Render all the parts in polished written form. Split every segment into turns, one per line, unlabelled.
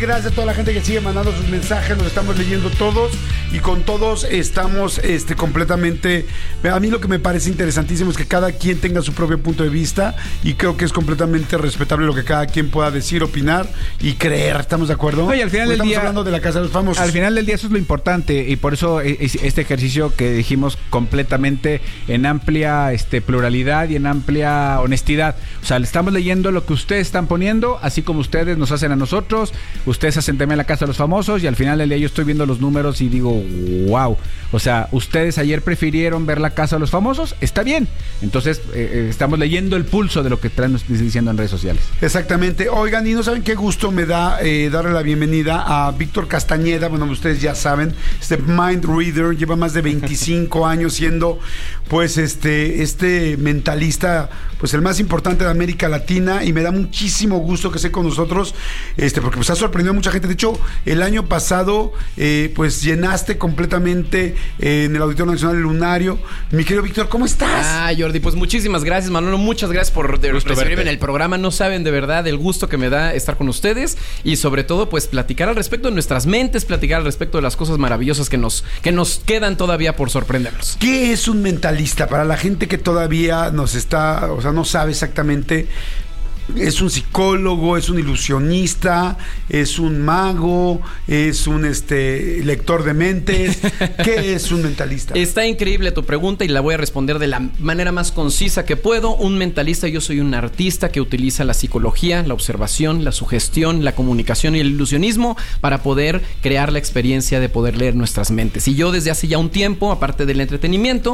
Gracias a toda la gente que sigue mandando sus mensajes, los estamos leyendo todos y con todos estamos completamente... A mí lo que me parece interesantísimo es que cada quien tenga su propio punto de vista y creo que es completamente respetable lo que cada quien pueda decir, opinar y creer. ¿Estamos de acuerdo?
Oye, al final del día...
Estamos hablando de la Casa de los Famosos.
Al final del día eso es lo importante y por eso este ejercicio que dijimos completamente en amplia pluralidad y en amplia honestidad. O sea, le estamos leyendo lo que ustedes están poniendo, así como ustedes nos hacen a nosotros. Ustedes hacen también la Casa de los Famosos y al final del día yo estoy viendo los números y digo, wow. O sea, ustedes ayer prefirieron ver la Casa de los Famosos, está bien. Entonces, estamos leyendo el pulso de lo que están diciendo en redes sociales.
Exactamente. Oigan, y no saben qué gusto me da darle la bienvenida a Víctor Castañeda. Bueno, ustedes ya saben, Mind Reader, lleva más de 25 años siendo, pues, este mentalista, pues, el más importante de América Latina, y me da muchísimo gusto que esté con nosotros, porque pues ha sorprendido a mucha gente. De hecho, el año pasado, pues, llenaste completamente en el Auditorio Nacional el Lunario. Mi querido Víctor, ¿cómo estás?
Jordi, pues muchísimas gracias, Manolo. Muchas gracias por recibirme en el programa. No saben de verdad el gusto que me da estar con ustedes y sobre todo, pues, platicar al respecto de nuestras mentes, platicar al respecto de las cosas maravillosas que nos quedan todavía por sorprendernos.
¿Qué es un mentalista? Para la gente que todavía no sabe exactamente. ¿Es un psicólogo? ¿Es un ilusionista? ¿Es un mago? ¿Es un lector de mentes? ¿Qué es un mentalista?
Está increíble tu pregunta y la voy a responder de la manera más concisa que puedo. Un mentalista, yo soy un artista que utiliza la psicología, la observación, la sugestión, la comunicación y el ilusionismo para poder crear la experiencia de poder leer nuestras mentes. Y yo desde hace ya un tiempo, aparte del entretenimiento,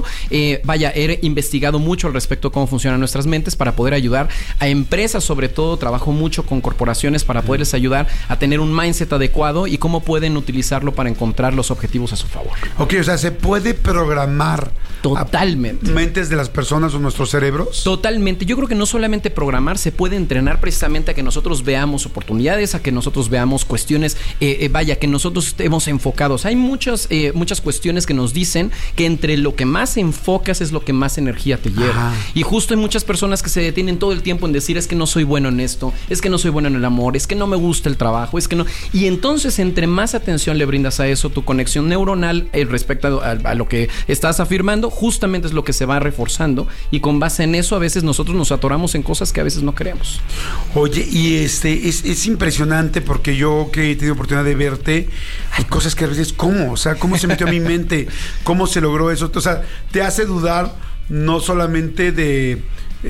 he investigado mucho al respecto de cómo funcionan nuestras mentes para poder ayudar a empresas. Sobre todo trabajo mucho con corporaciones para poderles ayudar a tener un mindset adecuado y cómo pueden utilizarlo para encontrar los objetivos a su favor.
Ok, o sea, ¿se puede programar
totalmente
mentes de las personas o nuestros cerebros?
Totalmente. Yo creo que no solamente programar, se puede entrenar precisamente a que nosotros veamos oportunidades, a que nosotros veamos cuestiones, que nosotros estemos enfocados. Hay muchas cuestiones que nos dicen que entre lo que más enfocas es lo que más energía te lleva. Y justo hay muchas personas que se detienen todo el tiempo en decir, es que no soy bueno en esto, es que no soy bueno en el amor, es que no me gusta el trabajo, es que no... Y entonces, entre más atención le brindas a eso, tu conexión neuronal respecto a lo que estás afirmando, justamente es lo que se va reforzando, y con base en eso a veces nosotros nos atoramos en cosas que a veces no queremos.
Oye, y es impresionante porque yo que he tenido oportunidad de verte, hay cosas que a veces, ¿cómo? O sea, ¿cómo se metió a mi mente? ¿Cómo se logró eso? O sea, te hace dudar no solamente de...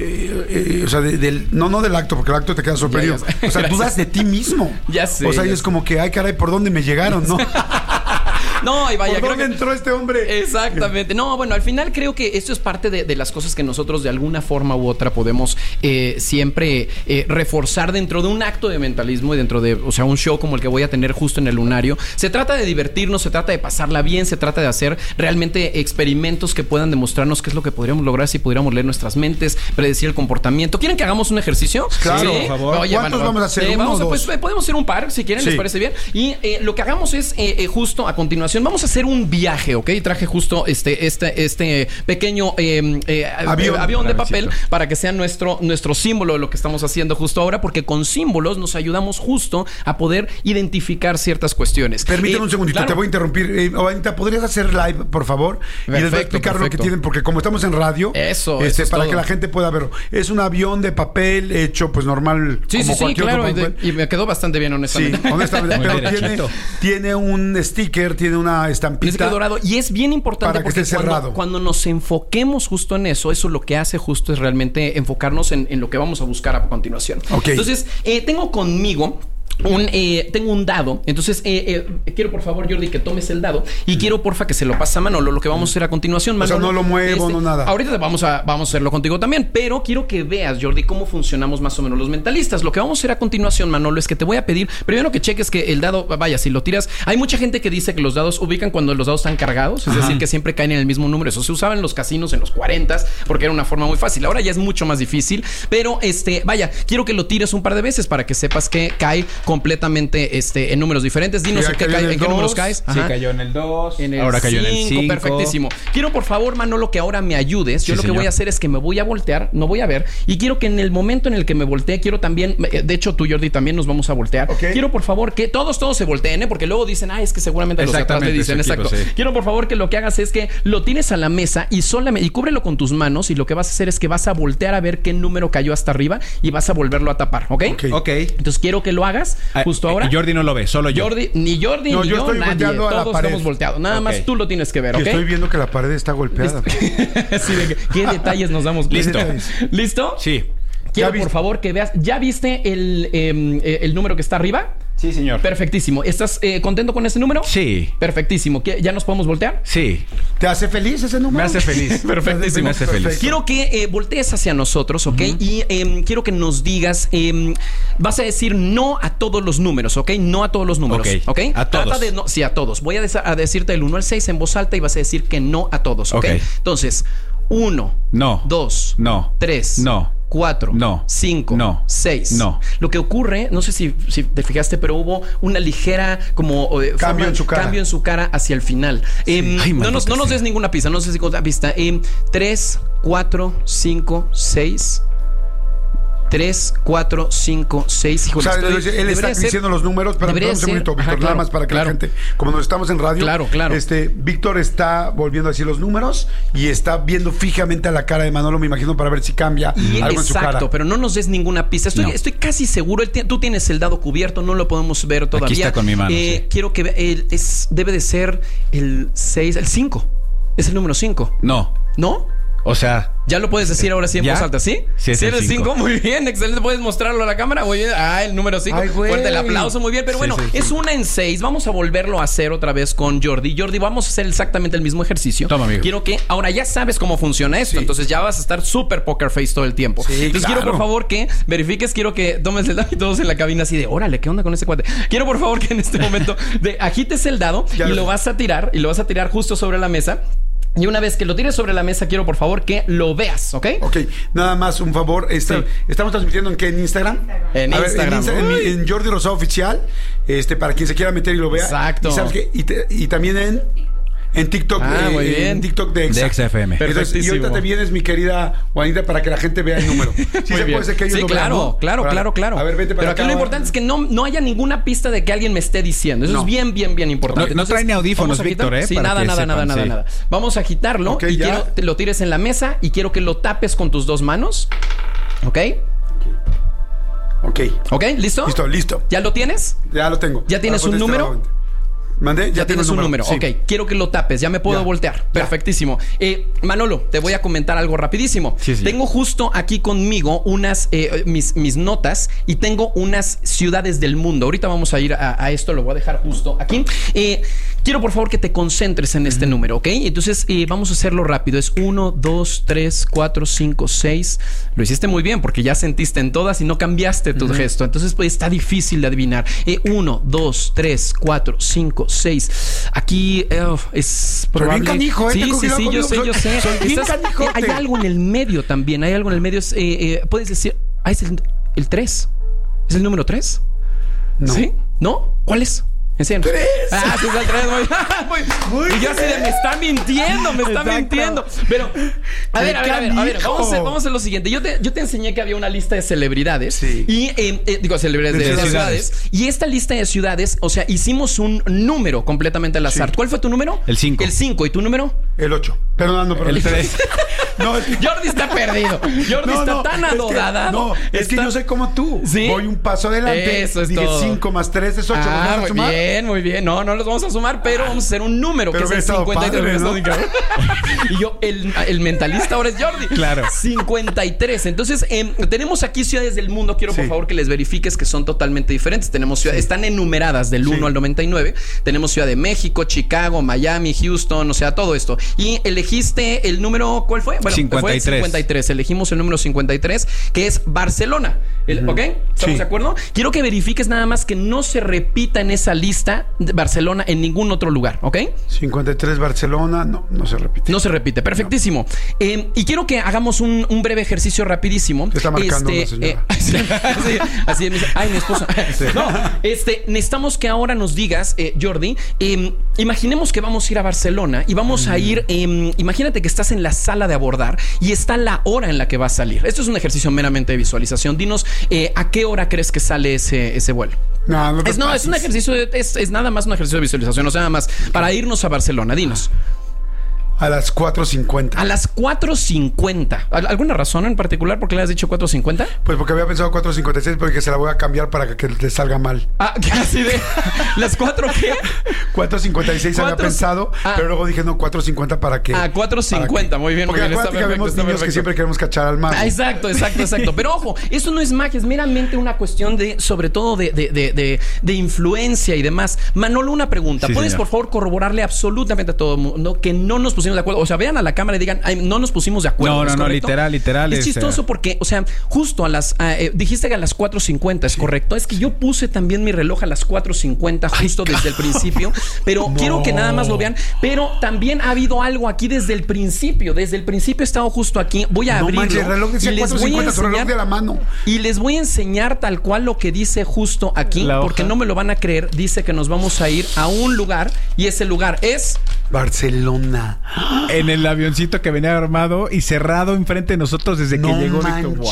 no del acto, porque el acto te queda sorprendido. O sea, dudas de ti mismo.
Ya sé.
O sea, y es como que, ay, caray, ¿por dónde me llegaron? ¿No?
No, y vaya,
¿por dónde entró este hombre?
Exactamente. No, bueno, al final creo que esto es parte de las cosas que nosotros de alguna forma u otra podemos siempre reforzar dentro de un acto de mentalismo y dentro de, un show como el que voy a tener justo en el Lunario. Se trata de divertirnos, se trata de pasarla bien, se trata de hacer realmente experimentos que puedan demostrarnos qué es lo que podríamos lograr si pudiéramos leer nuestras mentes, predecir el comportamiento. ¿Quieren que hagamos un ejercicio?
Claro,
¿Sí?
por favor. Oye, ¿cuántos vamos a hacer?
Pues podemos hacer un par, si quieren, ¿les parece bien? Y lo que hagamos es justo a continuación vamos a hacer un viaje, ¿ok? Traje justo este pequeño avión de papel para que sea nuestro símbolo de lo que estamos haciendo justo ahora, porque con símbolos nos ayudamos justo a poder identificar ciertas cuestiones.
Permíteme un segundito, claro. Te voy a interrumpir. Anita, ¿podrías hacer live, por favor? Perfecto, y les voy a explicar lo que tienen, porque como estamos en radio,
eso
para
todo.
Que la gente pueda verlo. Es un avión de papel hecho, pues, normal.
Sí, claro. Y me quedó bastante bien, honestamente.
Sí, honestamente. Pero tiene un sticker, tiene una estampita
dorado, y es bien importante
porque
cuando nos enfoquemos justo en eso lo que hace justo es realmente enfocarnos en lo que vamos a buscar a continuación.
Okay.
Entonces, tengo conmigo tengo un dado. Entonces quiero por favor, Jordi, que tomes el dado y quiero porfa que se lo pases a Manolo. Lo que vamos a hacer a continuación, Manolo,
o sea, no lo muevo, no nada.
Ahorita vamos a hacerlo contigo también, pero quiero que veas, Jordi, cómo funcionamos más o menos los mentalistas. Lo que vamos a hacer a continuación, Manolo, es que te voy a pedir primero que cheques que el dado, vaya, si lo tiras. Hay mucha gente que dice que los dados ubican cuando los dados están cargados, es decir, que siempre caen en el mismo número. Eso se usaba en los casinos en los 40s porque era una forma muy fácil. Ahora ya es mucho más difícil, pero vaya, quiero que lo tires un par de veces para que sepas que cae completamente en números diferentes. Dinos
Sí,
en qué números caes.
Sí, cayó en el 2.
Ahora
cayó en el 5.
Perfectísimo. Quiero, por favor, Manolo, que ahora me ayudes. Yo
Sí,
lo que
señor.
voy a hacer es que me voy a voltear, no voy a ver. Y quiero que en el momento en el que me voltee, quiero también, de hecho tú, Jordi, también nos vamos a voltear.
Ok.
Quiero, por favor, que todos se volteen, ¿eh? Porque luego dicen, es que seguramente los de atrás le dicen,
su equipo,
exacto.
sí.
Quiero, por favor, que lo que hagas es que lo tires a la mesa y cúbrelo con tus manos. Y lo que vas a hacer es que vas a voltear a ver qué número cayó hasta arriba y vas a volverlo a tapar, ¿ok?
Ok.
Entonces quiero que lo hagas justo ahora.
Jordi no lo ve, solo yo.
Ni Jordi,
No,
ni
yo
yo,
estoy
nadie.
volteando a la
Todos
pared.
estamos volteados. Nada más
Ok.
tú lo tienes que ver,
Que
¿ok?
estoy viendo que la pared está golpeada.
Sí, ¿qué detalles nos damos?
Listo.
¿Listo?
Sí.
Quiero,
¿Ya viste?
por favor, que veas. ¿Ya viste el número que está arriba?
Sí, señor.
Perfectísimo. ¿Estás contento con ese número?
Sí.
Perfectísimo. ¿Ya nos podemos voltear?
Sí.
¿Te hace feliz ese número?
Me hace feliz.
Perfectísimo.
Me hace feliz.
Perfecto.
Quiero que voltees hacia nosotros, ¿ok? Y quiero que nos digas, vas a decir no a todos los números, ¿ok? No a todos los números,
Ok.
¿ok?
A todos.
Trata de no, sí, a todos. Voy a decirte del 1 al 6 en voz alta y vas a decir que no a todos, ¿ok?
Ok.
Entonces, 1,
No.
2,
No.
3,
No.
4,
No.
5,
No.
6.
No.
Lo que ocurre, no sé si te fijaste, pero hubo una ligera como
Cambio en su cara.
cambio en su cara hacia el final.
Ay,
no nos
maldita
des
sea.
ninguna pista, no sé si con la pista. 3, 4, 5, 6. 3, 4, 5, 6.
O sea, él está diciendo los números, pero
debería
un segundito,
ser-
Víctor,
ajá,
nada
claro,
más para que
claro.
la gente, como nos estamos en radio,
Claro.
Víctor está volviendo a decir los números y está viendo fijamente a la cara de Manolo, me imagino, para ver si cambia algo en su cara.
Exacto, pero no nos des ninguna pista.
No.
Estoy casi seguro. Tú tienes el dado cubierto, no lo podemos ver todavía.
está con mi mano, sí.
Quiero que debe de ser el 6, el 5. Es el número 5.
No.
¿No?
O sea,
Ya lo puedes decir ahora sí en
¿Ya?
voz alta, ¿sí?
Sí, es el
eres 5,
5.
muy bien, excelente. ¿Puedes mostrarlo a la cámara? Muy bien. El número 5.
Ay, güey.
Fuerte el aplauso, muy bien. Pero
Sí,
bueno,
sí, sí.
es 1 en 6. Vamos a volverlo a hacer otra vez con Jordi. Jordi, vamos a hacer exactamente el mismo ejercicio.
Toma, amigo.
Quiero que ahora ya sabes cómo funciona esto.
Sí.
Entonces ya vas a estar súper poker face todo el tiempo.
Sí,
Entonces
claro.
quiero por favor que verifiques, quiero que tomes el dado y todos en la cabina así de, órale, ¿qué onda con ese cuate? Quiero por favor que en este momento agites el dado
Ya
y
lo
lo
sé.
vas a tirar. Y lo vas a tirar justo sobre la mesa. Y una vez que lo tires sobre la mesa, quiero por favor que lo veas, ¿ok?
Ok, nada más un favor. Estamos transmitiendo en qué, en Instagram.
En
A ver,
Instagram. Uy.
en Jordi Rosado Oficial. Para quien se quiera meter y lo vea.
Exacto.
Y, ¿sabes qué? Y también en TikTok.
Muy bien.
En TikTok de Exa.
De Exa FM.
Entonces, y
Perfectísimo.
ahorita te vienes, mi querida Juanita, para que la gente vea el número. Sí,
Muy
se
bien.
puede ser que ellos
Sí,
lo vean, ¿no?
claro.
A ver, vete para
Pero
acá.
aquí lo importante es que no haya ninguna pista de que alguien me esté diciendo. Eso
No.
es bien, bien, bien importante.
No trae ni audífonos,
vamos a agitar-
Víctor,
Sí,
para
nada,
que
nada,
sepan, sí.
nada. Vamos a agitarlo
Ok,
y
ya.
quiero que lo tires en la mesa y quiero que lo tapes con tus dos manos. ¿Ok?
Ok.
¿Ok? ¿Listo?
Listo.
¿Ya lo tienes?
Ya lo tengo.
¿Ya tienes
Ahora
un
ponte
número?
nuevamente. ¿Mandé?
Ya tienes un número.
Sí.
Ok, quiero que lo tapes. Ya me puedo
Ya.
voltear.
Ya.
Perfectísimo. Manolo, te voy a comentar algo rapidísimo.
Sí, sí.
Tengo justo aquí conmigo unas mis notas y tengo unas ciudades del mundo. Ahorita vamos a ir a esto, lo voy a dejar justo aquí. Quiero por favor que te concentres en este número, ¿ok? Entonces vamos a hacerlo rápido. Es 1, 2, 3, 4, 5, 6. Lo hiciste muy bien porque ya sentiste en todas y no cambiaste tu gesto. Entonces pues está difícil de adivinar. 1, 2, 3, 4, 5, 6. Aquí es
Pero
probable.
bien canijo,
Sí,
ten
sí,
cuidado
sí, yo
conmigo.
sé.
Soy bien
Estás-
canijote.
hay algo en el medio también. Hay algo en el medio. Puedes decir, es el 3. ¿Es el número 3?
No.
¿Sí? ¿No? ¿Cuál es? Enséñanos.
3.
Sí, es el 3.
Muy
Y yo así de, me está mintiendo.
Exacto.
Pero, a ver,
canijo.
vamos a hacer lo siguiente. Yo te enseñé que había una lista de celebridades.
Sí.
Y, celebridades
De
de
ciudades.
ciudades. Y esta lista de ciudades, o sea, hicimos un número completamente al azar.
Sí.
¿Cuál fue tu número?
El 5.
El 5. ¿Y tu número?
El 8. Perdón.
El 3.
No, es que-
Jordi está perdido. Jordi está tan
es que-
adorada.
No, es que yo soy como tú.
¿Sí?
Voy un paso adelante.
Eso es
Dije
todo.
5 más 3 es 8. ¿Los van a
muy
sumar?
bien, muy bien. No los vamos a sumar, pero vamos a hacer un número
Pero
que es el
hubiera estado
53.
padre, ¿no?
Y yo, el mentalista ahora es Jordi.
Claro.
53. Entonces, tenemos aquí ciudades del mundo. Quiero, por
Sí.
favor, que les verifiques que son totalmente diferentes. Tenemos ciudades, están enumeradas del 1 al 99. Tenemos Ciudad de México, Chicago, Miami, Houston, o sea, todo esto. Y elegiste el número, ¿cuál fue? Bueno,
53.
fue el 53. Elegimos el número 53, que es Barcelona. ¿Ok? ¿Estamos
Sí.
de acuerdo? Quiero que verifiques nada más que no se repita en esa lista lista de Barcelona en ningún otro lugar, ¿ok?
53 Barcelona, no se repite.
No se repite, perfectísimo. Y quiero que hagamos un breve ejercicio rapidísimo.
Te está marcando la señora.
Así me dice, ay, mi esposa. Sí. No, necesitamos que ahora nos digas, Jordi, imaginemos que vamos a ir a Barcelona y vamos a ir, imagínate que estás en la sala de abordar y está la hora en la que va a salir. Esto es un ejercicio meramente de visualización. Dinos, ¿a qué hora crees que sale ese vuelo? Es un ejercicio, es nada más un ejercicio de visualización, o sea, nada más para irnos a Barcelona. Dinos.
A las 4:50.
A las 4:50. ¿Alguna razón en particular por qué le has dicho 4:50?
Pues porque había pensado 4:56, porque se la voy a cambiar para que te salga mal.
Casi de... ¿Las 4 qué?
4:56 había pensado, pero luego dije, no, 4:50 para que...
4:50, muy bien.
Porque acuérdate que vemos niños que siempre queremos cachar al mar.
Exacto. Pero ojo, eso no es magia, es meramente una cuestión de, sobre todo, de influencia y demás. Manolo, una pregunta.
Sí,
¿Puedes,
señor,
por favor, corroborarle absolutamente a todo el mundo que no nos pusimos de acuerdo? O sea, vean a la cámara y digan, ay, no nos pusimos de acuerdo.
No, literal.
Es chistoso porque, o sea, justo a las... dijiste que a las 4:50, ¿es correcto? Es que yo puse también mi reloj a las 4:50 justo desde el principio, pero quiero que nada más lo vean. Pero también ha habido algo aquí desde el principio. Desde el principio he estado justo aquí. Voy a abrirlo.
Manches, el reloj decía 4:50, tu reloj de la mano.
Y les voy a enseñar tal cual lo que dice justo aquí, porque no me lo van a creer. Dice que nos vamos a ir a un lugar y ese lugar es...
Barcelona.
En el avioncito que venía armado y cerrado enfrente de nosotros desde que llegó.
Manches.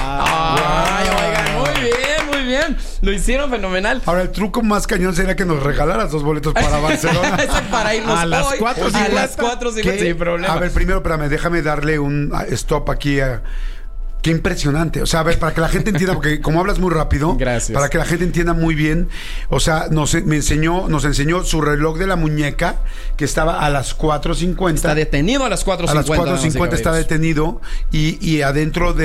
Ay, oigan, muy bien. Lo hicieron fenomenal.
Ahora, el truco más cañón sería que nos regalaras 2 boletos para Barcelona.
Para irnos
a las 4:50.
A las 4:50, sin problema.
A ver, primero, espérame, déjame darle un stop aquí a... Qué impresionante. O sea, a ver, para que la gente entienda, porque como hablas muy rápido,
gracias,
para que la gente entienda muy bien, o sea, nos enseñó su reloj de la muñeca, que estaba a las 4:50.
Está detenido a las 4:50.
A las 4:50 está detenido y adentro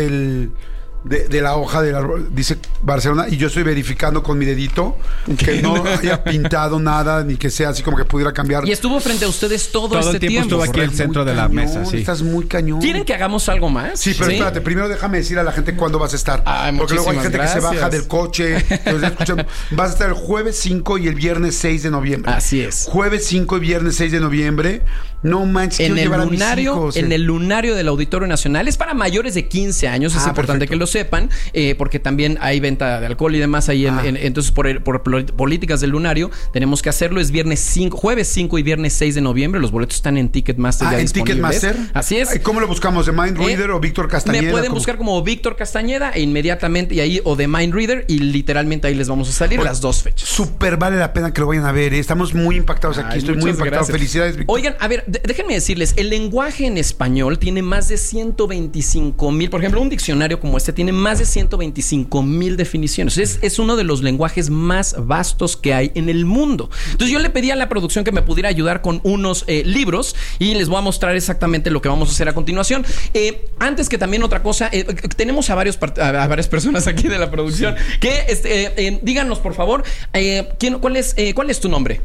de la hoja del árbol dice Barcelona, y yo estoy verificando con mi dedito que no haya pintado nada, ni que sea así como que pudiera cambiar.
Y estuvo frente a ustedes todo este
el tiempo. Estuvo aquí en el centro de la mesa, sí.
Estás muy cañón.
¿Quieren que hagamos algo más?
Sí, pero espérate, primero déjame decir a la gente cuándo vas a estar. Porque luego hay gente que se baja del coche. Vas a estar el jueves 5 y el viernes 6 de noviembre.
Así es.
Jueves 5 y viernes 6 de noviembre. No manches, quiero llevar a mis hijos.
En el lunario del Auditorio Nacional. Es para mayores de 15 años. Es importante que lo sepan, porque también hay venta de alcohol y demás ahí. Entonces, por políticas del lunario, tenemos que hacerlo. Es jueves 5 y viernes 6 de noviembre. Los boletos están en Ticketmaster ya disponibles.
¿Ticketmaster?
Así es.
¿Cómo lo buscamos? ¿De Mind Reader o Víctor Castañeda?
Me pueden buscar como Víctor Castañeda e inmediatamente, y ahí, o de Mind Reader, y literalmente ahí les vamos a salir las 2 fechas.
Súper vale la pena que lo vayan a ver. Estamos muy impactados aquí. Estoy muy impactado. Gracias. Felicidades, Víctor.
Oigan, a ver, déjenme decirles, el lenguaje en español tiene más de 125,000. Por ejemplo, un diccionario como este tiene más de 125,000 definiciones. Es uno de los lenguajes más vastos que hay en el mundo. Entonces yo le pedí a la producción que me pudiera ayudar con unos libros y les voy a mostrar exactamente lo que vamos a hacer a continuación. Antes que también otra cosa, tenemos a varias personas aquí de la producción que díganos, por favor, ¿cuál es tu nombre?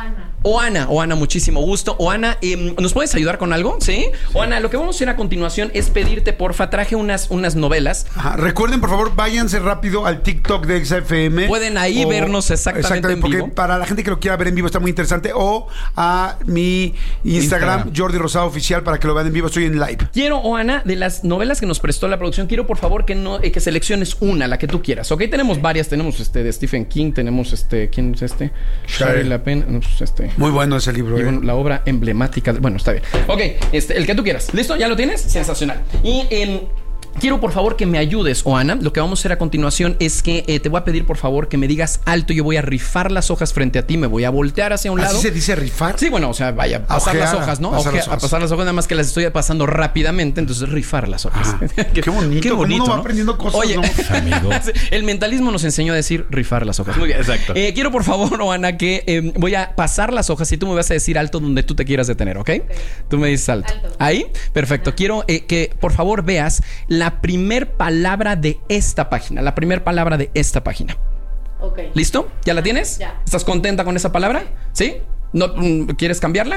Oana, muchísimo gusto. Oana, ¿nos puedes ayudar con algo? ¿Sí? Oana, lo que vamos a hacer a continuación es pedirte, porfa, traje unas novelas.
Recuerden, por favor, váyanse rápido al TikTok de XFM.
Pueden ahí vernos exactamente en vivo.
Porque para la gente que lo quiera ver en vivo está muy interesante. O a mi Instagram, Jordi Rosado Oficial, para que lo vean en vivo. Estoy en live.
Quiero, Oana, de las novelas que nos prestó la producción, quiero, por favor, que selecciones una, la que tú quieras. ¿Ok? Tenemos varias. Tenemos de Stephen King. Tenemos ¿quién es este? Shari LaPen.
Muy bueno ese libro.
Bueno, la obra emblemática. Bueno, está bien. Ok, el que tú quieras. ¿Listo? ¿Ya lo tienes? Sensacional. Y quiero, por favor, que me ayudes, Oana. Lo que vamos a hacer a continuación es que te voy a pedir, por favor, que me digas alto. Yo voy a rifar las hojas frente a ti. Me voy a voltear hacia un lado.
¿Así se dice rifar?
Sí, bueno, o sea, vaya, pasar las hojas, ¿no? A pasar las hojas, nada más que las estoy pasando rápidamente. Entonces, rifar las hojas.
Qué bonito. Qué bonito, uno va aprendiendo cosas.
Oye, ¿no? Amigo. El mentalismo nos enseñó a decir rifar las hojas. Muy bien.
Exacto.
Quiero, por favor, Oana, que voy a pasar las hojas y tú me vas a decir alto donde tú te quieras detener, ¿ok? Tú me dices alto. ¿Ahí? Perfecto. Quiero que, por favor, veas la primer palabra de esta página. La primera palabra de esta página.
Okay.
¿Listo? ¿Ya la tienes?
Ya.
¿Estás contenta con esa palabra? ¿Sí? ¿No quieres cambiarla?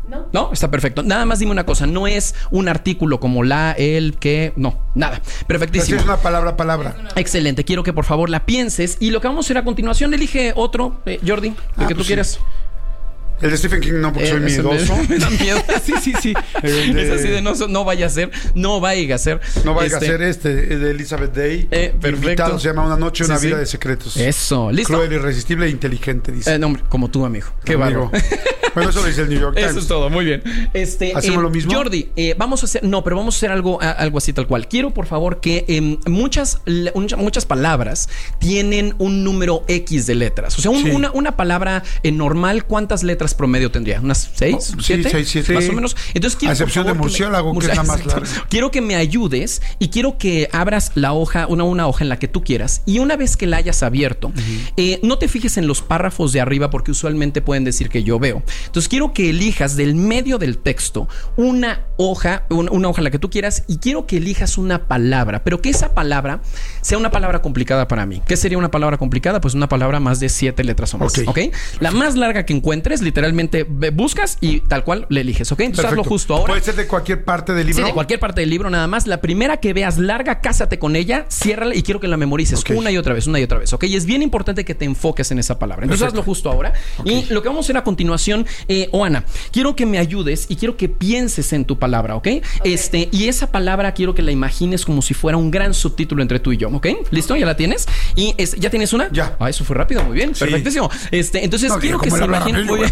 No, está perfecto. Nada más dime una cosa, no es un artículo como la, el, que, no, nada. Perfectísimo.
Es una palabra.
Excelente, quiero que por favor la pienses y lo que vamos a hacer a continuación, elige otro, Jordi, el que tú quieras.
El de Stephen King no, porque soy miedoso.
Me da miedo. Sí. Es así de no vaya a ser. No vaya a ser.
No vaya a ser de Elizabeth Day.
Perfecto.
Invitado, se llama Una noche, una vida de secretos.
Eso, listo.
Cruel, irresistible e inteligente, dice.
No, hombre, como tú, amigo. Qué bárbaro.
Bueno, eso lo dice el New York Times.
Eso es todo, muy bien.
¿Hacemos lo mismo?
Jordi, vamos a hacer... No, pero vamos a hacer algo así tal cual. Quiero, por favor, que muchas palabras tienen un número X de letras. O sea, una palabra normal, ¿cuántas letras promedio tendría? ¿Unas 6? ¿7? 6, 7. Más o menos. Entonces, quiero,
a excepción de murciélago, que es la más larga.
Quiero que me ayudes y quiero que abras la hoja, una hoja en la que tú quieras. Y una vez que la hayas abierto, no te fijes en los párrafos de arriba porque usualmente pueden decir que yo veo. Entonces, quiero que elijas del medio del texto una hoja en la que tú quieras y quiero que elijas una palabra, pero que esa palabra sea una palabra complicada para mí. ¿Qué sería una palabra complicada? Pues una palabra más de 7 letras o más. ¿Ok? La más larga que encuentres, literalmente buscas y tal cual le eliges, ¿ok? Entonces hazlo justo ahora.
¿Puede ser de cualquier parte del libro?
Sí, de cualquier parte del libro, nada más. La primera que veas larga, cásate con ella, ciérrala y quiero que la memorices una y otra vez, ¿ok? Y es bien importante que te enfoques en esa palabra. Entonces hazlo justo ahora. Y lo que vamos a hacer a continuación, Oana, quiero que me ayudes y quiero que pienses en tu palabra, ¿ok? Y esa palabra quiero que la imagines como si fuera un gran subtítulo entre tú y yo, ¿ok? ¿Listo? ¿Ya la tienes? ¿Y ya tienes una?
Ya.
Eso fue rápido, muy bien. Sí. Perfectísimo. Entonces quiero que se imaginen muy bien.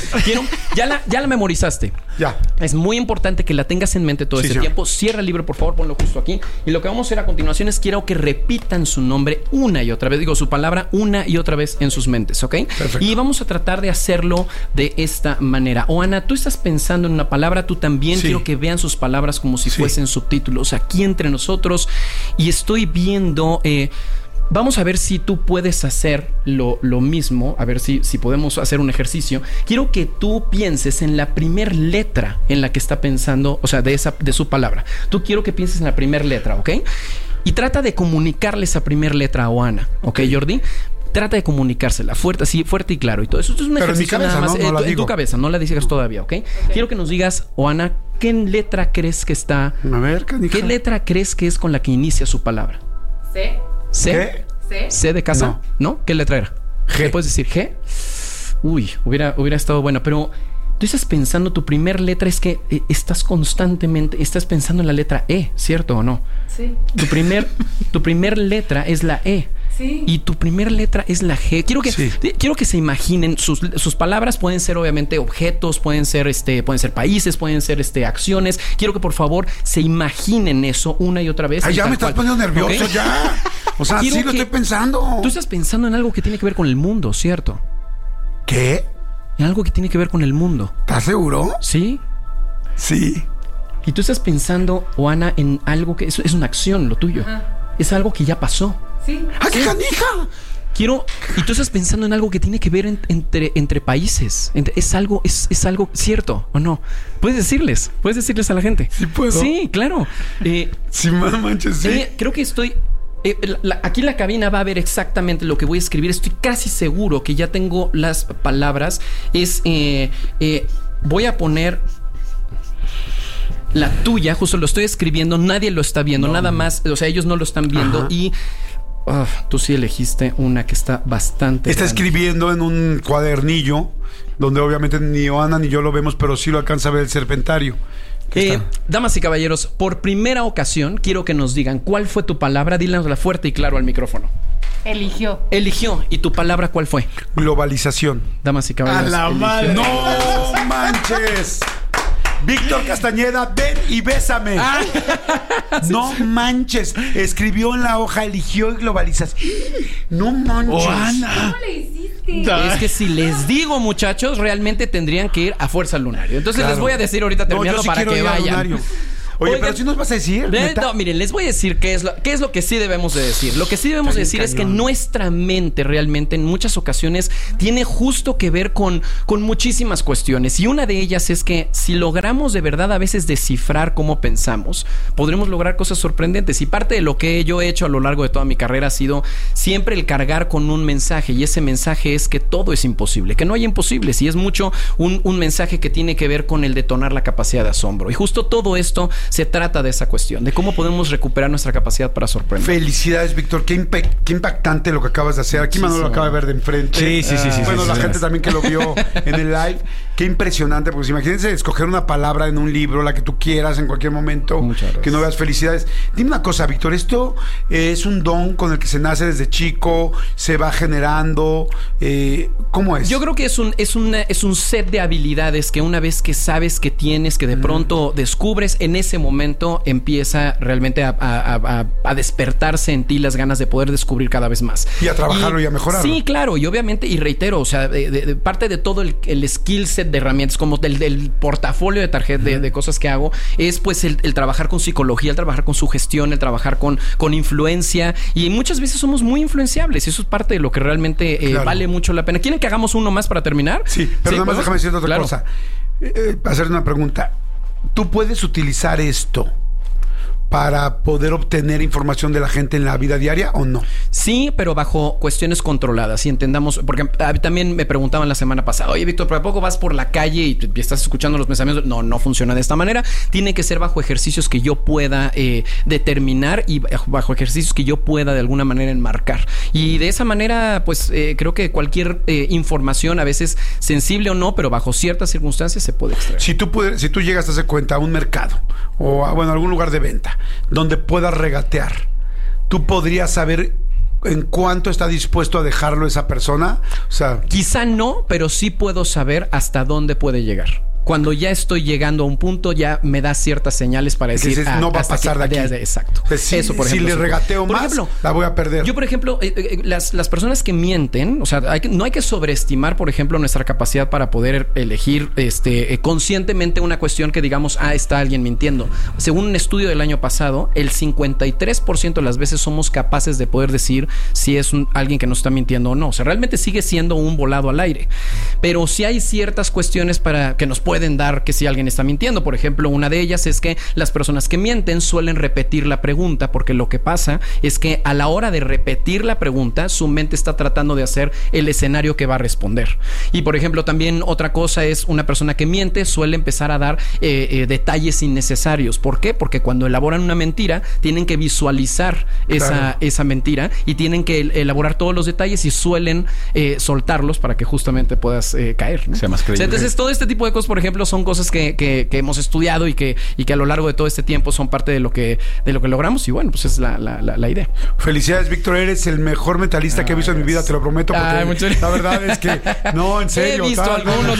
Ya la memorizaste.
Ya.
Es muy importante que la tengas en mente todo ese tiempo. Cierra el libro, por favor, ponlo justo aquí. Y lo que vamos a hacer a continuación es quiero que repitan su nombre una y otra vez. Digo, su palabra una y otra vez en sus mentes, ¿ok?
Perfecto.
Y vamos a tratar de hacerlo de esta manera. Oana, tú estás pensando en una palabra, tú también quiero que vean sus palabras como si fuesen subtítulos aquí entre nosotros. Y estoy viendo... vamos a ver si tú puedes hacer lo mismo, a ver si podemos hacer un ejercicio. Quiero que tú pienses en la primer letra en la que está pensando, o sea, de su palabra. Tú quiero que pienses en la primer letra, ¿ok? Y trata de comunicarle esa primer letra a Oana, ¿ok, Jordi? Trata de comunicársela fuerte y claro y todo eso. Esto es un ejercicio nada más en tu cabeza, no la digas todavía, ¿ok? Quiero que nos digas, Oana, ¿qué letra crees que está?
A ver,
¿qué letra crees que es con la que inicia su palabra?
C.
¿C de casa? ¿No? ¿Qué letra era?
G.
¿Le puedes decir G? Uy, hubiera estado bueno, pero tú estás pensando, tu primer letra es que estás pensando en la letra E, ¿cierto o no?
Sí.
Tu primer letra es la E.
Sí.
Y tu primer letra es la G. Quiero que se imaginen sus palabras. Pueden ser obviamente objetos, pueden ser países, pueden ser acciones. Quiero que por favor se imaginen eso una y otra vez.
Ay, ya me estás poniendo nervioso, ya. O sea, sí lo estoy pensando.
Tú estás pensando en algo que tiene que ver con el mundo, ¿cierto?
¿Qué?
En algo que tiene que ver con el mundo.
¿Estás seguro?
Sí.
Sí.
Y tú estás pensando, Oana, en algo que es una acción, lo tuyo.
Ajá.
Es algo que ya pasó.
Sí.
¡Ah, qué canija!
Y tú estás pensando en algo que tiene que ver entre países. Es algo cierto o no. Puedes decirles a la gente.
Sí puedo.
Sí, claro.
Sí, manches, sí.
Creo que estoy... aquí en la cabina va a ver exactamente lo que voy a escribir. Estoy casi seguro que ya tengo las palabras. Voy a poner... La tuya, justo lo estoy escribiendo, nadie lo está viendo, nada más, o sea, ellos no lo están viendo. Ajá. Y tú sí elegiste una que está bastante
Está
grande.
Escribiendo en un cuadernillo, donde obviamente ni Oana ni yo lo vemos, pero sí lo alcanza a ver el serpentario.
Damas y caballeros, por primera ocasión quiero que nos digan cuál fue tu palabra, dílanosla fuerte y claro al micrófono.
Eligió.
¿Y tu palabra cuál fue?
Globalización.
Damas y caballeros.
¡A la madre! ¡No manches! Víctor Castañeda, ven y bésame. No manches. Escribió en la hoja, eligió y globalizas. No manches.
¿Cómo le hiciste?
Es que si les digo, muchachos, realmente tendrían que ir a Fuerza Lunario. Entonces les voy a decir ahorita terminando para que vayan.
Oye,
Oigan,
pero si nos vas a decir. ¿neta?
No, miren, les voy a decir qué es lo que sí debemos de decir. Lo que sí debemos de decir es que nuestra mente realmente en muchas ocasiones tiene justo que ver con muchísimas cuestiones. Y una de ellas es que si logramos de verdad a veces descifrar cómo pensamos, podremos lograr cosas sorprendentes. Y parte de lo que yo he hecho a lo largo de toda mi carrera ha sido siempre el cargar con un mensaje. Y ese mensaje es que todo es imposible, que no hay imposibles. Y es mucho un mensaje que tiene que ver con el detonar la capacidad de asombro. Y justo todo esto se trata de esa cuestión, de cómo podemos recuperar nuestra capacidad para sorprender.
Felicidades, Víctor. Qué impactante lo que acabas de hacer. Aquí Manuel lo acaba de ver de enfrente.
Sí.
Bueno, la gente también que lo vio en el live. Qué impresionante, porque imagínense escoger una palabra en un libro, la que tú quieras, en cualquier momento.
Muchas gracias.
Que no veas. Felicidades. Dime una cosa, Víctor. ¿Esto es un don con el que se nace desde chico? ¿Se va generando? ¿Cómo es?
Yo creo que es un set de habilidades que una vez que sabes que tienes, que de pronto descubres, en ese momento empieza realmente a despertarse en ti las ganas de poder descubrir cada vez más.
Y a trabajarlo y a mejorarlo.
Sí, claro. Y obviamente, y reitero, o sea, de parte de todo el skill set de herramientas, como del portafolio de tarjeta de cosas que hago, es pues el trabajar con psicología, el trabajar con sugestión, el trabajar con influencia. Y muchas veces somos muy influenciables. Y eso es parte de lo que realmente vale mucho la pena. ¿Quieren que hagamos uno más para terminar?
Sí, pero nada más déjame decirte otra cosa. Hacer una pregunta. ¿Tú puedes utilizar esto para poder obtener información de la gente en la vida diaria o no?
Sí, pero bajo cuestiones controladas. Y entendamos, porque también me preguntaban la semana pasada, oye, Víctor, ¿pero a poco vas por la calle y estás escuchando los pensamientos? No funciona de esta manera. Tiene que ser bajo ejercicios que yo pueda determinar y bajo ejercicios que yo pueda de alguna manera enmarcar. Y de esa manera, pues creo que cualquier información, a veces sensible o no, pero bajo ciertas circunstancias se puede extraer.
Si tú llegas a hacer cuenta a un mercado o a algún lugar de venta donde puedas regatear, ¿tú podrías saber en cuánto está dispuesto a dejarlo esa persona? O sea,
quizá no, pero sí puedo saber hasta dónde puede llegar. Cuando ya estoy llegando a un punto, ya me da ciertas señales para decir...
Dices, no va a pasar de aquí.
Exacto.
Pues
eso, por ejemplo.
Si le regateo más, ejemplo, la voy a perder.
Yo, por ejemplo, las personas que mienten, o sea, no hay que sobreestimar, por ejemplo, nuestra capacidad para poder elegir conscientemente una cuestión que digamos, está alguien mintiendo. Según un estudio del año pasado, el 53% de las veces somos capaces de poder decir si es alguien que nos está mintiendo o no. O sea, realmente sigue siendo un volado al aire. Pero sí hay ciertas cuestiones para que nos pueden dar que si alguien está mintiendo. Por ejemplo, una de ellas es que las personas que mienten suelen repetir la pregunta, porque lo que pasa es que a la hora de repetir la pregunta, su mente está tratando de hacer el escenario que va a responder. Y por ejemplo, también otra cosa es una persona que miente suele empezar a dar detalles innecesarios. ¿Por qué? Porque cuando elaboran una mentira, tienen que visualizar esa mentira y tienen que elaborar todos los detalles y suelen soltarlos para que justamente puedas caer, ¿no?
Sea más creíble.
O sea, entonces, todo este tipo de cosas, por ejemplo, son cosas que hemos estudiado y que a lo largo de todo este tiempo son parte de lo que logramos. Y bueno, pues es la idea.
Felicidades, Víctor. Eres el mejor mentalista que he visto en mi vida, te lo prometo. Porque la verdad es que, no, en serio.
He visto algunos.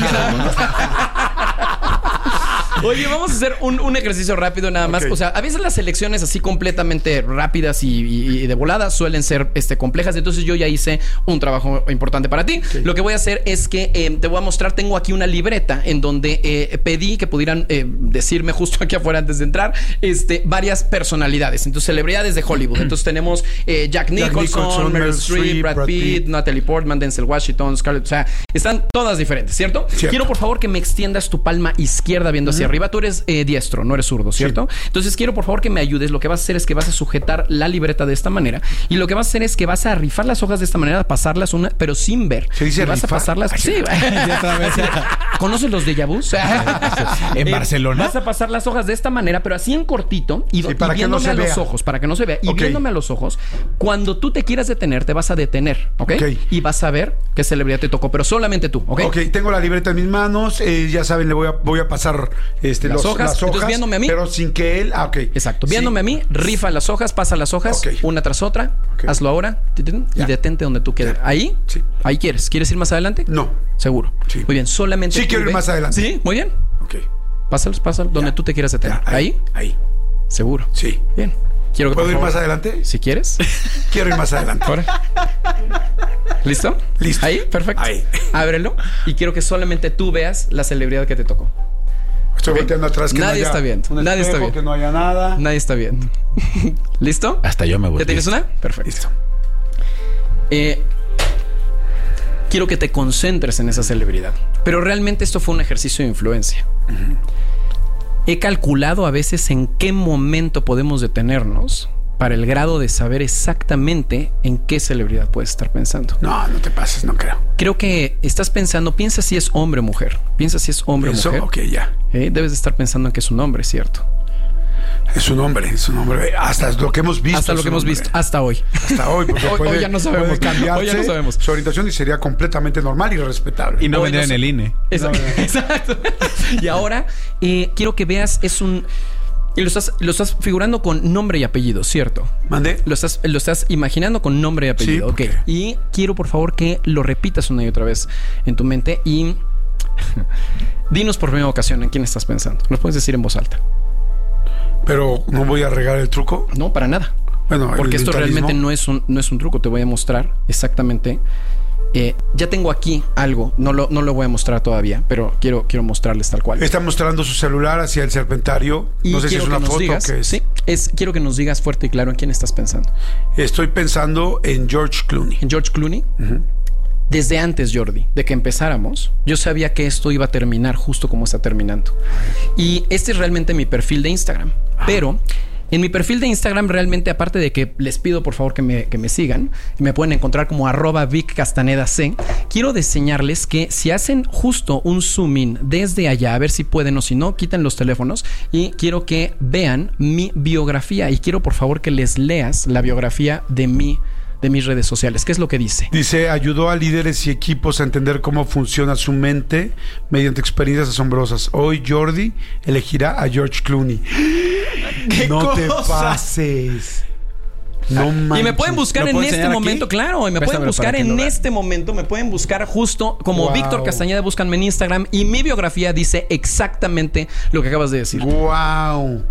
Oye, vamos a hacer un ejercicio rápido nada más. Okay. O sea, a veces las elecciones así completamente rápidas y de volada suelen ser complejas. Entonces yo ya hice un trabajo importante para ti. Okay. Lo que voy a hacer es que te voy a mostrar, tengo aquí una libreta en donde pedí que pudieran decirme justo aquí afuera antes de entrar varias personalidades. Entonces, celebridades de Hollywood. Entonces tenemos Jack Nicholson, Meryl Streep, Brad Pitt, Natalie Portman, Denzel Washington, Scarlett. O sea, están todas diferentes, ¿cierto? Quiero por favor que me extiendas tu palma izquierda viendo hacia arriba. Tú eres diestro, no eres zurdo, ¿cierto? Sí. Entonces quiero por favor que me ayudes. Lo que vas a hacer es que vas a sujetar la libreta de esta manera y lo que vas a hacer es que vas a rifar las hojas de esta manera, pasarlas una, pero sin ver.
¿Se dice
vas
rifar?
A pasarlas. Sí. ¿Conoces los déjà vus?
En Barcelona.
Vas a pasar las hojas de esta manera, pero así en cortito y
para
viéndome
que no
a los ojos, para que no se vea. Y viéndome a los ojos, cuando tú te quieras detener, te vas a detener, ¿ok? Y vas a ver qué celebridad te tocó, pero solamente tú, ¿ok?
Ok, tengo la libreta en mis manos. Ya saben, le voy a pasar las hojas.
Entonces, viéndome a mí.
Pero sin que él... ok.
Exacto. Viéndome a mí, rifa las hojas, pasa las hojas, una tras otra. Hazlo ahora. Y detente donde tú quieras. ¿Ahí?
Sí.
¿Ahí quieres? ¿Quieres ir más adelante?
No.
¿Seguro?
Sí.
Muy bien. Solamente
sí quiero ir más adelante.
¿Sí? Muy bien.
Ok.
Pásalos, donde tú te quieras detener. ¿Ahí?
Ahí.
¿Seguro?
Sí.
Bien. Quiero que,
¿puedo ir más adelante?
Si quieres.
Quiero ir más adelante.
Ahora. ¿Listo?
Listo.
¿Ahí? Perfecto.
Ahí.
Ábrelo. Y quiero que solamente tú veas la celebridad que te tocó.
Estoy volteando atrás. Que
Nadie
no haya
está viendo.
un
Nadie está
espejo,
viendo.
que no haya nada.
Nadie está viendo. ¿Listo?
Hasta yo me voy.
¿Ya tienes una? Perfecto.
Listo.
Quiero que te concentres en esa celebridad. Pero realmente esto fue un ejercicio de influencia. He calculado a veces en qué momento podemos detenernos para el grado de saber exactamente en qué celebridad puedes estar pensando.
No te pases, no creo.
Creo que estás pensando, piensa si es hombre o mujer. Piensa si es hombre o
Eso,
mujer.
ok, ya.
Debes de estar pensando en que es un hombre, ¿cierto?
Es un hombre. Hasta lo que hemos visto.
Hasta lo que hemos visto, hasta hoy.
Hasta hoy, porque
Hoy ya no sabemos.
puede cambiarse
Hoy ya no sabemos.
su orientación y sería completamente normal y respetable.
Y no
Hoy
vendría
no
en
sé.
el INE.
Exacto. Y ahora quiero que veas, y lo estás figurando con nombre y apellido, ¿cierto?
¿Mandé?
Lo estás imaginando con nombre y apellido.
Sí,
ok.
porque-
Y quiero, por favor, que lo repitas una y otra vez en tu mente y dinos por primera ocasión en quién estás pensando. Nos puedes decir en voz alta.
Pero no voy a regar el truco.
No, para nada.
Bueno,
Porque
el
esto
mentalismo.
realmente no es un truco. Te voy a mostrar exactamente. Ya tengo aquí algo. No lo voy a mostrar todavía, pero quiero mostrarles tal cual.
Está mostrando su celular hacia el serpentario.
Y
No sé si es
quiero
una
que nos
foto
digas,
o qué es.
Sí, quiero que nos digas fuerte y claro en quién estás pensando.
Estoy pensando en George Clooney.
En George Clooney. Desde antes, Jordi, de que empezáramos, yo sabía que esto iba a terminar justo como está terminando. Y este es realmente mi perfil de Instagram. Pero en mi perfil de Instagram realmente, aparte de que les pido por favor que me sigan, me pueden encontrar como @VicCastanedaC, quiero enseñarles que si hacen justo un zoom in desde allá, a ver si pueden o si no, quiten los teléfonos y quiero que vean mi biografía y quiero por favor que les leas la biografía de mis redes sociales. ¿Qué es lo que dice?
Dice, ayudó a líderes y equipos a entender cómo funciona su mente mediante experiencias asombrosas. Hoy Jordi elegirá a George Clooney. No te pases. No manches.
Y me pueden buscar
¿Lo
en
puedo
este
enseñar aquí?
momento, claro, y me pueden
Préstamelo
buscar
para que lo
en
vean.
este momento, me pueden buscar justo como
Wow.
Víctor Castañeda, búscanme en Instagram y mi biografía dice exactamente lo que acabas de decir.
Wow.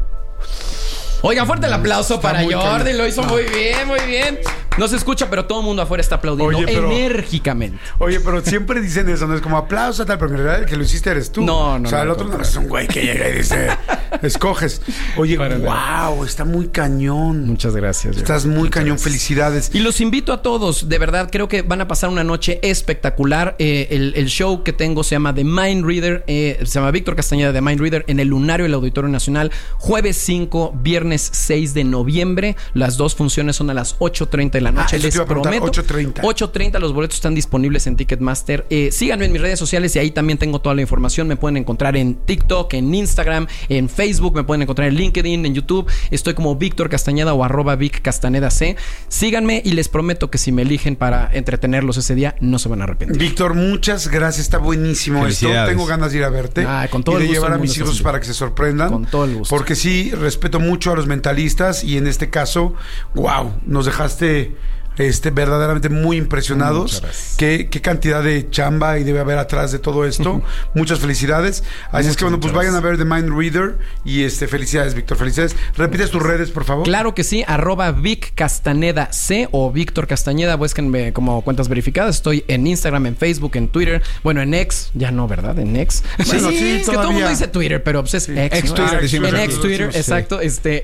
Oigan, fuerte el aplauso
Está
para
muy
Jordi,
cañón.
lo hizo muy bien, muy bien. No se escucha, pero todo el mundo afuera está aplaudiendo
Oye, pero-
enérgicamente.
Oye, pero siempre dicen eso, no es como aplauso tal, pero en realidad el que lo hiciste eres tú.
No,
O sea, el
al
otro no
contrario.
es un güey que llega y dice, escoges. Oye,
Para nada.
wow, está muy cañón.
Muchas gracias. Jordi.
Estás muy cañón, felicidades.
Y los invito a todos, de verdad, creo que van a pasar una noche espectacular. El show que tengo se llama The Mind Reader, se llama Víctor Castañeda The Mind Reader en el Lunario del Auditorio Nacional, jueves 5, viernes 6 de noviembre. Las dos funciones son a las 8:30 de la noche.
eso te
Les
iba a preguntar,
prometo.
8:30.
8:30, los boletos están disponibles en Ticketmaster. Síganme en mis redes sociales y ahí también tengo toda la información. Me pueden encontrar en TikTok, en Instagram, en Facebook, me pueden encontrar en LinkedIn, en YouTube. Estoy como Víctor Castañeda o @VicCastanedaC. Síganme y les prometo que si me eligen para entretenerlos ese día, no se van a arrepentir.
Víctor, muchas gracias. Está buenísimo esto.
Felicidades.
Tengo ganas de ir a verte.
Con todo
y de
el gusto
llevar a
del
mis
mundo,
hijos
estás
para que se sorprendan.
Con todo el gusto.
Porque sí, respeto mucho a los mentalistas y en este caso, wow, nos dejaste verdaderamente muy impresionados.
Muchas gracias.
Qué cantidad de chamba y debe haber atrás de todo esto. Muchas felicidades. Así es que bueno, pues
muchas
vayan a ver The Mind Reader y felicidades, Víctor, felicidades. ¿Repites tus redes, por favor?
Claro que sí, @VicCastanedaC o Víctor Castañeda, búsquenme como cuentas verificadas. Estoy en Instagram, en Facebook, en Twitter, bueno, en X, ya no, ¿verdad? En X.
Bueno, sí,
es que todo el
todavía.
mundo dice Twitter, pero pues es X,
Ex
¿no?
Twitter, decimos
En
aquí.
X Twitter,
Sí.
exacto.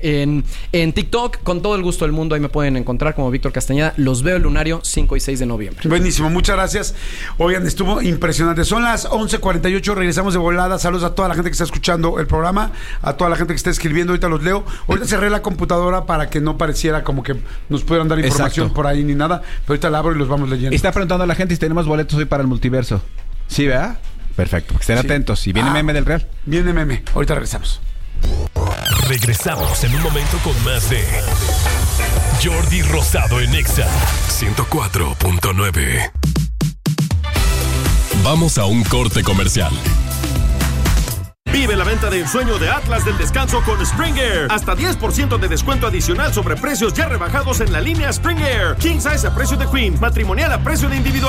En TikTok, con todo el gusto del mundo, ahí me pueden encontrar como Víctor Castañeda. Los veo el Lunario 5 y 6 de noviembre.
Buenísimo, muchas gracias. Oigan, estuvo impresionante. Son las 11:48, regresamos de volada. Saludos a toda la gente que está escuchando el programa, a toda la gente que está escribiendo. Ahorita los leo. Ahorita cerré la computadora para que no pareciera como que nos pudieran dar información
Exacto.
por ahí ni nada. Pero ahorita la abro y los vamos leyendo.
Está preguntando a la gente si tenemos boletos hoy para el multiverso. ¿Sí, verdad? Perfecto. Estén
Sí.
atentos. Si viene
Ah.
meme del Real.
Viene meme. Ahorita regresamos.
Regresamos en un momento con más de Jordi Rosado en Exa 104.9. Vamos a un corte comercial.
Vive la venta de ensueño de Atlas del Descanso con Springer. Hasta 10% de descuento adicional sobre precios ya rebajados en la línea Springer. King Size a precio de Queen, matrimonial a precio de individual.